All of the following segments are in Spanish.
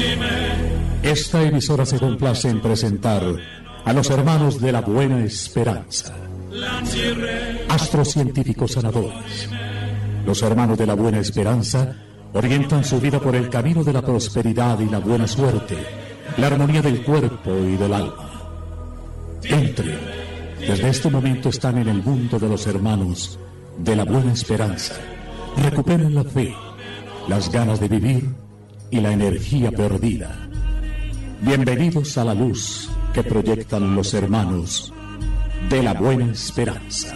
Esta emisora se complace en presentar a los hermanos de la Buena Esperanza, astrocientíficos sanadores. Los hermanos de la Buena Esperanza orientan su vida por el camino de la prosperidad y la buena suerte, la armonía del cuerpo y del alma. Entren, desde este momento están en el mundo de los hermanos de la Buena Esperanza. Recuperen la fe, las ganas de vivir y la energía perdida. Bienvenidos a la luz que proyectan los hermanos de la Buena Esperanza.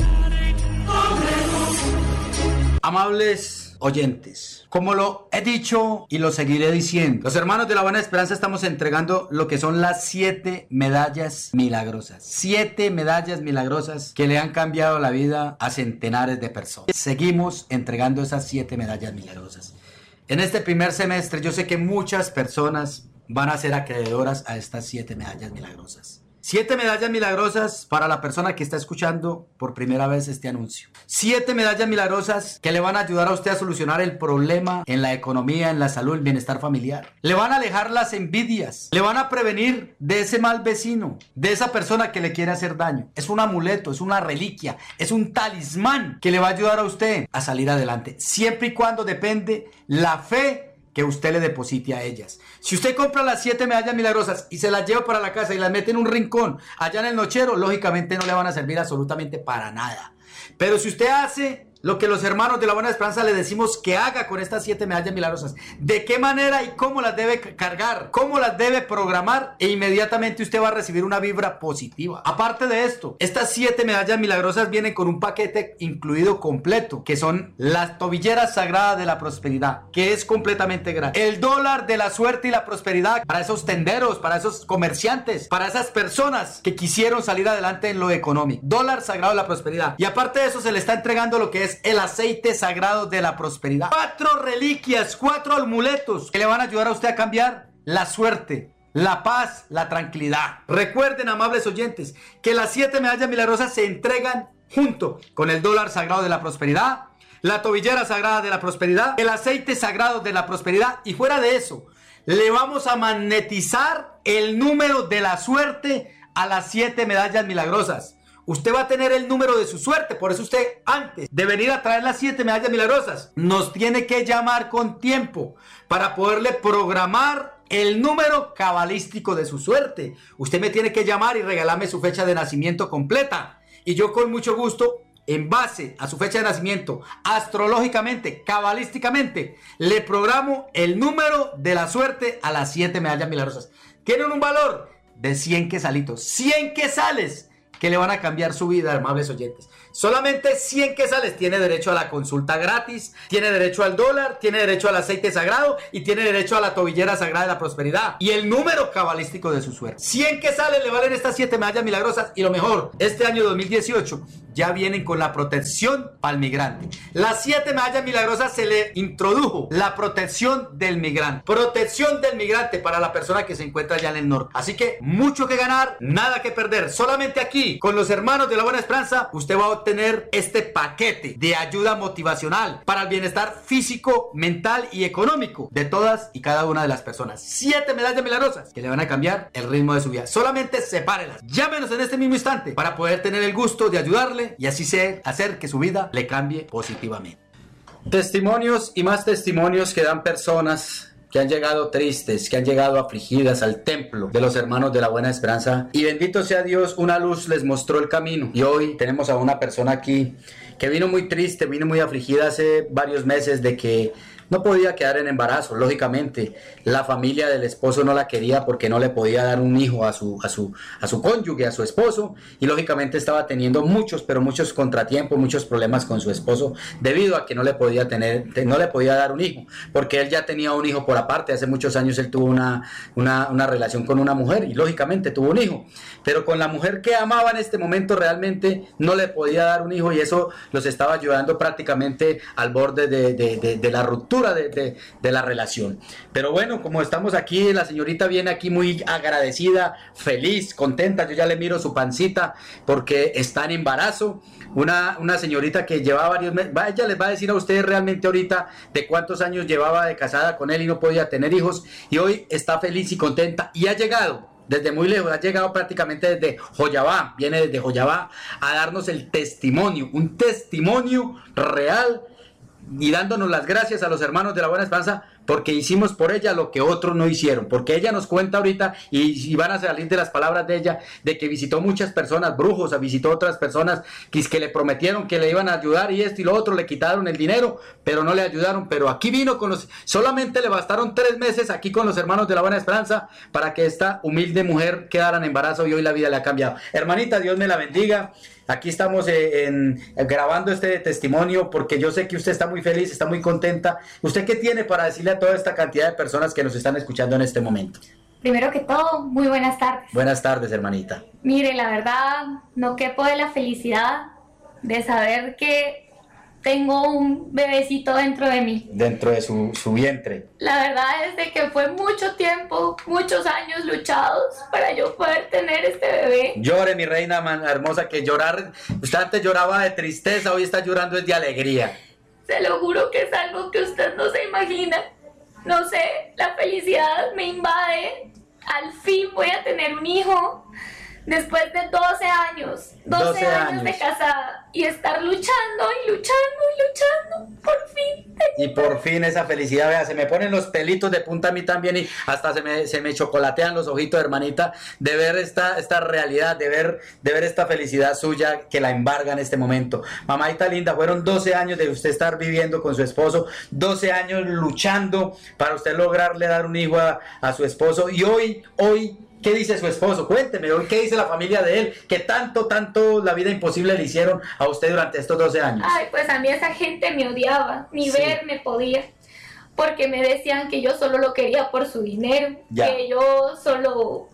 Amables oyentes, como lo he dicho y lo seguiré diciendo, los hermanos de la Buena Esperanza estamos entregando lo que son las 7 medallas milagrosas. 7 medallas milagrosas que le han cambiado la vida a centenares de personas. Seguimos entregando esas 7 medallas milagrosas. En este primer semestre yo sé que muchas personas van a ser acreedoras a estas 7 medallas milagrosas. 7 medallas milagrosas para la persona que está escuchando por primera vez este anuncio. 7 medallas milagrosas que le van a ayudar a usted a solucionar el problema en la economía, en la salud, el bienestar familiar. Le van a alejar las envidias. Le van a prevenir de ese mal vecino, de esa persona que le quiere hacer daño. Es un amuleto, es una reliquia, es un talismán que le va a ayudar a usted a salir adelante. Siempre y cuando depende la fe que usted le deposite a ellas. Si usted compra las 7 medallas milagrosas y se las lleva para la casa y las mete en un rincón allá en el nochero, lógicamente no le van a servir absolutamente para nada. Pero si usted hace lo que los hermanos de la Buena Esperanza le decimos que haga con estas 7 medallas milagrosas, de qué manera y cómo las debe cargar, cómo las debe programar, e inmediatamente usted va a recibir una vibra positiva. Aparte de esto, estas 7 medallas milagrosas vienen con un paquete incluido completo, que son las tobilleras sagradas de la prosperidad, que es completamente gratis. El dólar de la suerte y la prosperidad para esos tenderos, para esos comerciantes, para esas personas que quisieron salir adelante en lo económico. Dólar sagrado de la prosperidad. Y aparte de eso se le está entregando lo que es el aceite sagrado de la prosperidad. 4 reliquias, 4 amuletos que le van a ayudar a usted a cambiar la suerte, la paz, la tranquilidad. Recuerden, amables oyentes, que las 7 medallas milagrosas se entregan junto con el dólar sagrado de la prosperidad, la tobillera sagrada de la prosperidad, el aceite sagrado de la prosperidad, y fuera de eso, le vamos a magnetizar el número de la suerte a las 7 medallas milagrosas. Usted va a tener el número de su suerte. Por eso usted, antes de venir a traer las 7 medallas milagrosas, nos tiene que llamar con tiempo para poderle programar el número cabalístico de su suerte. Usted me tiene que llamar y regalarme su fecha de nacimiento completa, y yo con mucho gusto, en base a su fecha de nacimiento, astrológicamente, cabalísticamente, le programo el número de la suerte a las 7 medallas milagrosas. Tienen un valor de 100 quesalitos. 100 quesales que le van a cambiar su vida, amables oyentes. Solamente 100 quetzales. Tiene derecho a la consulta gratis, tiene derecho al dólar, tiene derecho al aceite sagrado y tiene derecho a la tobillera sagrada de la prosperidad y el número cabalístico de su suerte. 100 quetzales le valen estas 7 medallas milagrosas, y lo mejor, este año 2018 ya vienen con la protección para el migrante. Las 7 medallas milagrosas se le introdujo la protección del migrante. Protección del migrante para la persona que se encuentra allá en el norte. Así que mucho que ganar, nada que perder. Solamente aquí, con los hermanos de la Buena Esperanza, usted va a obtener este paquete de ayuda motivacional para el bienestar físico, mental y económico de todas y cada una de las personas. 7 medallas milagrosas que le van a cambiar el ritmo de su vida. Solamente sepárelas. Llámenos en este mismo instante para poder tener el gusto de ayudarle y así hacer que su vida le cambie positivamente. Testimonios y más testimonios que dan personas que han llegado tristes, que han llegado afligidas al templo de los hermanos de la Buena Esperanza, y bendito sea Dios, una luz les mostró el camino. Y hoy tenemos a una persona aquí que vino muy triste, vino muy afligida hace varios meses de que no podía quedar en embarazo. Lógicamente la familia del esposo no la quería porque no le podía dar un hijo a su cónyuge, a su esposo, y lógicamente estaba teniendo muchos contratiempos, muchos problemas con su esposo debido a que no le podía dar un hijo, porque él ya tenía un hijo por aparte. Hace muchos años él tuvo una relación con una mujer y lógicamente tuvo un hijo, pero con la mujer que amaba en este momento realmente no le podía dar un hijo, y eso los estaba ayudando prácticamente al borde de la ruptura ruptura de la relación. Pero bueno, como estamos aquí, la señorita viene aquí muy agradecida, feliz, contenta. Yo ya le miro su pancita porque está en embarazo. Una señorita que llevaba varios meses, ella les va a decir a ustedes realmente ahorita de cuántos años llevaba de casada con él y no podía tener hijos, y hoy está feliz y contenta y ha llegado desde muy lejos, ha llegado prácticamente desde Joyabá, viene desde Joyabá a darnos el testimonio, un testimonio real, y dándonos las gracias a los hermanos de la Buena Esperanza porque hicimos por ella lo que otros no hicieron, porque ella nos cuenta ahorita, y van a salir de las palabras de ella, de que visitó muchas personas, brujos, visitó otras personas que le prometieron que le iban a ayudar y esto y lo otro, le quitaron el dinero, pero no le ayudaron, pero aquí vino solamente le bastaron 3 meses aquí con los hermanos de la Buena Esperanza para que esta humilde mujer quedara en embarazo, y hoy la vida le ha cambiado. Hermanita, Dios me la bendiga. Aquí estamos grabando este testimonio porque yo sé que usted está muy feliz, está muy contenta. ¿Usted qué tiene para decirle a toda esta cantidad de personas que nos están escuchando en este momento? Primero que todo, muy buenas tardes. Buenas tardes, hermanita. Mire, la verdad, no quepo de la felicidad de saber que tengo un bebecito dentro de mí. Dentro de su vientre. La verdad es de que fue mucho tiempo, muchos años luchados para yo poder tener este bebé. Llore, mi reina hermosa, que llorar, usted antes lloraba de tristeza, hoy está llorando es de alegría. Se lo juro que es algo que usted no se imagina. No sé, la felicidad me invade. Al fin voy a tener un hijo. Después de 12 años, 12 años de casada, y estar luchando y luchando y luchando, por fin. Y por fin esa felicidad, vea, se me ponen los pelitos de punta a mí también, y hasta se me chocolatean los ojitos, hermanita, de ver esta realidad, de ver esta felicidad suya que la embarga en este momento. Mamadita linda, fueron 12 años de usted estar viviendo con su esposo, 12 años luchando para usted lograrle dar un hijo a su esposo, y hoy, ¿qué dice su esposo? Cuénteme, hoy, ¿qué dice la familia de él? ¿Qué tanto la vida imposible le hicieron a usted durante estos 12 años? Ay, pues a mí esa gente me odiaba, ni sí. verme podía, porque me decían que yo solo lo quería por su dinero, ya. Que yo solo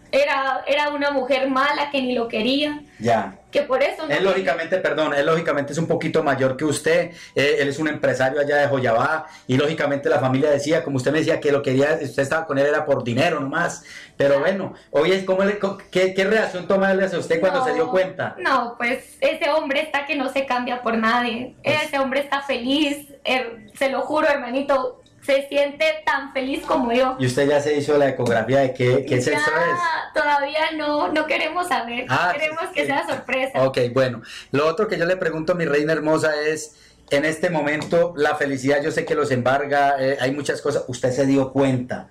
era una mujer mala que ni lo quería. Ya. Que por eso no él lógicamente es un poquito mayor que usted, él es un empresario allá de Joyabá, y lógicamente la familia decía, como usted me decía, que lo quería, usted estaba con él era por dinero nomás, pero bueno, oye, ¿qué reacción toma él hacia usted cuando se dio cuenta? No, pues ese hombre está que no se cambia por nadie, ese hombre está feliz, se lo juro, hermanito, se siente tan feliz como yo. ¿Y usted ya se hizo la ecografía de qué sexo es? Todavía no queremos saber, queremos que sea sorpresa. Ok, bueno, lo otro que yo le pregunto, mi reina hermosa, es, en este momento, la felicidad, yo sé que los embarga, hay muchas cosas, usted se dio cuenta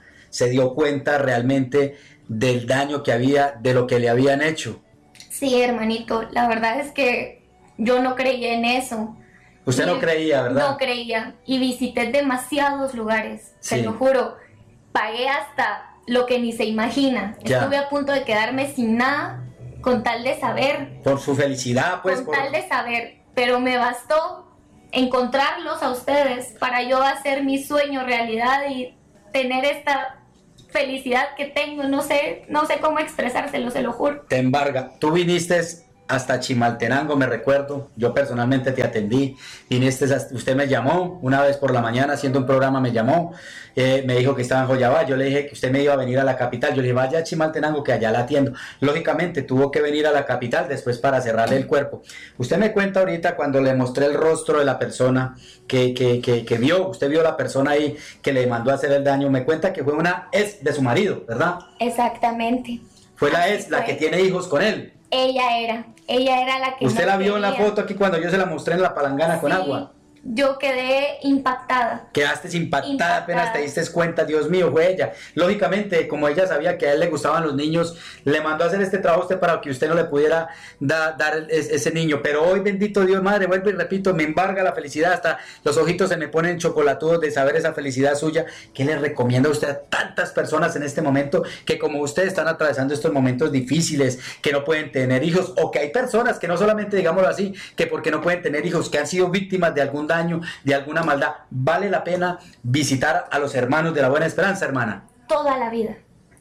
realmente del daño que había, de lo que le habían hecho. Sí, hermanito, la verdad es que yo no creía en eso. Usted no creía, ¿verdad? No creía, y visité demasiados lugares, sí. Te lo juro, pagué hasta lo que ni se imagina, ya. Estuve a punto de quedarme sin nada, con tal de saber. Por su felicidad, pues. Con tal de saber, pero me bastó encontrarlos a ustedes para yo hacer mi sueño realidad y tener esta felicidad que tengo, no sé cómo expresárselo, se lo juro. Te embarga, tú viniste hasta Chimaltenango, me recuerdo, yo personalmente te atendí, usted me llamó una vez por la mañana haciendo un programa, me llamó, me dijo que estaba en Joyabá, yo le dije que usted me iba a venir a la capital, yo le dije vaya a Chimaltenango que allá la atiendo, lógicamente tuvo que venir a la capital después para cerrarle el cuerpo. Usted me cuenta ahorita cuando le mostré el rostro de la persona que vio, usted vio la persona ahí que le mandó a hacer el daño, me cuenta que fue una ex de su marido, ¿verdad? Exactamente. Fue la ex, la que tiene hijos con él. Ella era la que... ¿Usted la vio en la foto aquí cuando yo se la mostré en la palangana con agua? Yo quedé impactada. Quedaste impactada, apenas te diste cuenta, Dios mío, fue ella. Lógicamente, como ella sabía que a él le gustaban los niños, le mandó a hacer este trabajo a usted para que usted no le pudiera dar ese niño. Pero hoy, bendito Dios, madre, vuelvo y repito, me embarga la felicidad, hasta los ojitos se me ponen chocolatudos de saber esa felicidad suya. ¿Qué le recomienda usted a tantas personas en este momento que como usted están atravesando estos momentos difíciles, que no pueden tener hijos, o que hay personas que no solamente, digámoslo así, que porque no pueden tener hijos, que han sido víctimas de algún daño, de alguna maldad? Vale la pena visitar a los hermanos de la Buena Esperanza, hermana. Toda la vida,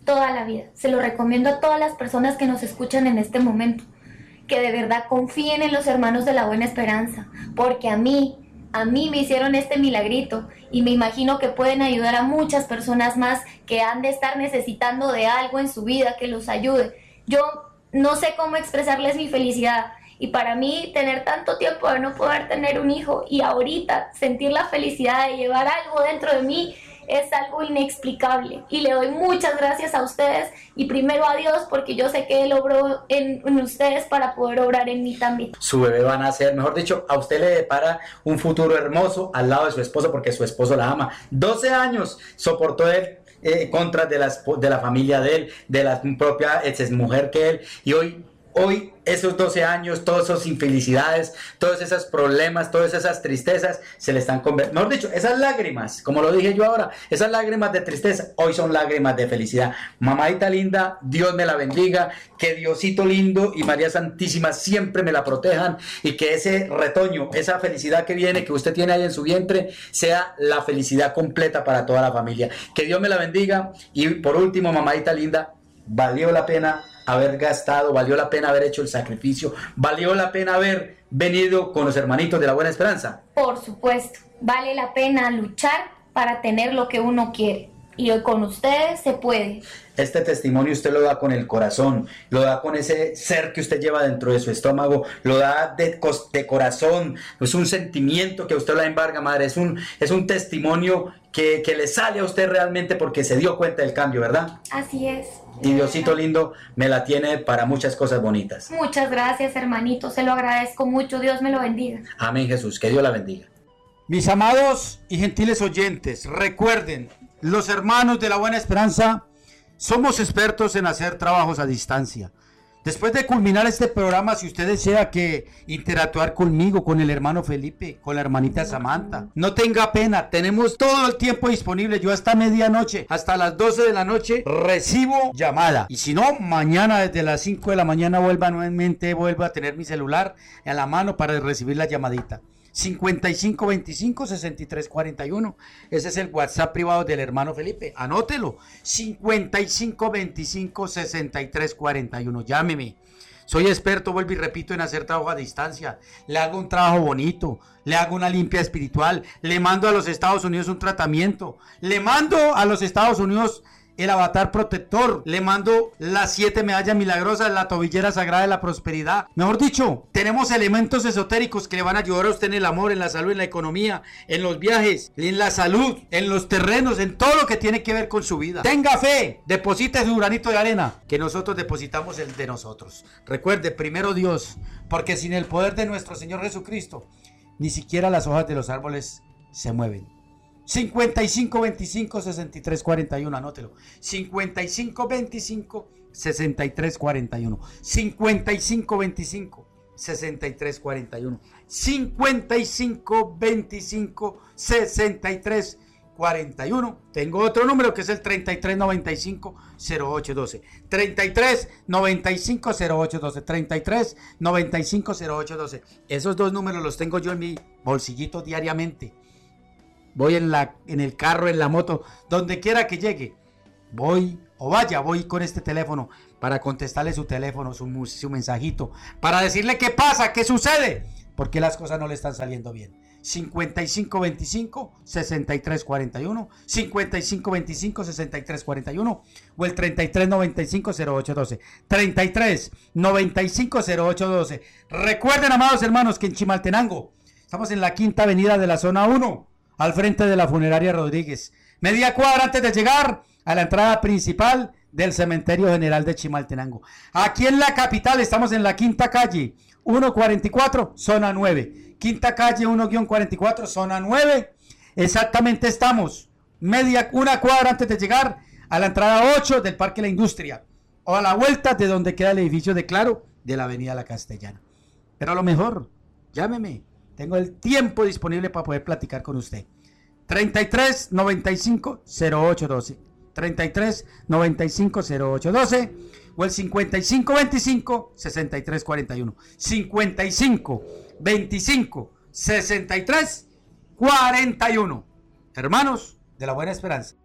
se lo recomiendo a todas las personas que nos escuchan en este momento, que de verdad confíen en los hermanos de la Buena Esperanza, porque a mí me hicieron este milagrito, y me imagino que pueden ayudar a muchas personas más que han de estar necesitando de algo en su vida que los ayude. Yo no sé cómo expresarles mi felicidad. Y para mí, tener tanto tiempo de no poder tener un hijo y ahorita sentir la felicidad de llevar algo dentro de mí es algo inexplicable. Y le doy muchas gracias a ustedes y primero a Dios, porque yo sé que Él obró en ustedes para poder obrar en mí también. Su bebé va a nacer, mejor dicho, a usted le depara un futuro hermoso al lado de su esposo, porque su esposo la ama. 12 años soportó él contras de la familia de él, de la propia exmujer que él, y hoy esos 12 años, todas esas infelicidades, todos esos problemas, todas esas tristezas se le están convirtiendo. Mejor dicho, esas lágrimas, como lo dije yo ahora, esas lágrimas de tristeza, hoy son lágrimas de felicidad. Mamadita linda, Dios me la bendiga, que Diosito lindo y María Santísima siempre me la protejan y que ese retoño, esa felicidad que viene, que usted tiene ahí en su vientre, sea la felicidad completa para toda la familia. Que Dios me la bendiga y por último, mamadita linda, valió la pena haber gastado, valió la pena haber hecho el sacrificio, valió la pena haber venido con los hermanitos de la Buena Esperanza. Por supuesto, vale la pena luchar para tener lo que uno quiere. Y hoy con ustedes se puede. Este testimonio usted lo da con el corazón, lo da con ese ser que usted lleva dentro de su estómago, lo da de corazón, es un sentimiento que usted la embarga, madre, es un testimonio que le sale a usted realmente porque se dio cuenta del cambio, ¿verdad? Así es. Y Diosito lindo me la tiene para muchas cosas bonitas. Muchas gracias, hermanito, se lo agradezco mucho, Dios me lo bendiga. Amén, Jesús, que Dios la bendiga. Mis amados y gentiles oyentes, recuerden, los hermanos de la Buena Esperanza somos expertos en hacer trabajos a distancia. Después de culminar este programa, si usted desea que interactuar conmigo, con el hermano Felipe, con la hermanita Samantha, no tenga pena, tenemos todo el tiempo disponible. Yo hasta medianoche, hasta las 12 de la noche, recibo llamada. Y si no, mañana desde las 5 de la mañana vuelva a tener mi celular en la mano para recibir la llamadita. 5525-6341. Ese es el WhatsApp privado del hermano Felipe. Anótelo. 5525-6341. Llámeme. Soy experto, vuelvo y repito, en hacer trabajo a distancia. Le hago un trabajo bonito. Le hago una limpia espiritual. Le mando a los Estados Unidos un tratamiento. Le mando a los Estados Unidos el avatar protector, le mando las 7 medallas milagrosas, la tobillera sagrada de la prosperidad. Mejor dicho, tenemos elementos esotéricos que le van a ayudar a usted en el amor, en la salud, en la economía, en los viajes, en la salud, en los terrenos, en todo lo que tiene que ver con su vida. Tenga fe, deposite su granito de arena, que nosotros depositamos el de nosotros. Recuerde, primero Dios, porque sin el poder de nuestro Señor Jesucristo, ni siquiera las hojas de los árboles se mueven. 5525-6341, anótelo. 5525-6341. 5525-6341. 5525-6341. Tengo otro número que es el 3395-0812. 3395-0812. 3395-0812. Esos dos números los tengo yo en mi bolsillito diariamente. Voy en el carro, en la moto, donde quiera que llegue. Voy con este teléfono para contestarle su teléfono, su mensajito, para decirle qué pasa, qué sucede, porque las cosas no le están saliendo bien. 5525-6341, 5525-6341 o el 3395-0812, 3395-0812. Recuerden, amados hermanos, que en Chimaltenango estamos en la quinta avenida de la zona 1, al frente de la funeraria Rodríguez, media cuadra antes de llegar a la entrada principal del Cementerio General de Chimaltenango. Aquí en la capital estamos en la quinta calle 144, zona 9. Quinta calle 1-44, zona 9. Exactamente estamos una cuadra antes de llegar a la entrada 8 del Parque La Industria, o a la vuelta de donde queda el edificio de Claro de la avenida La Castellana. Pero a lo mejor, llámeme. Tengo el tiempo disponible para poder platicar con usted. 3395-0812. 3395-0812 o el 5525-6341. 5525-6341. Hermanos de la Buena Esperanza.